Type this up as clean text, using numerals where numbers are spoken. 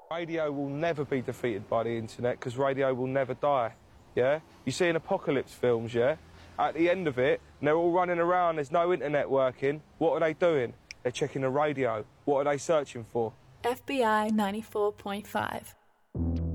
Radio will never be defeated by the internet because radio will never die, yeah? You see in apocalypse films, yeah? At the end of it, and they're all running around, there's no internet working. What are they doing? They're checking the radio. What are they searching for? FBI 94.5.